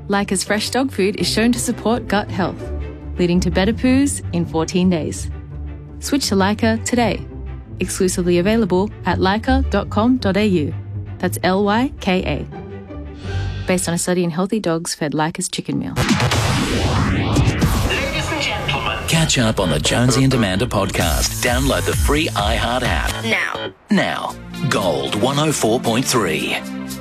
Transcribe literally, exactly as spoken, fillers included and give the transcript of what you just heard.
Leica's fresh dog food is shown to support gut health, leading to better poos in fourteen days. Switch to Leica today. Exclusively available at leica dot com dot a u. That's L Y K A. Based on a study in healthy dogs fed Leica's chicken meal. Ladies and gentlemen. Catch up on the Jonesy and Amanda podcast. Download the free iHeart app. Now. Now. Gold one oh four point three.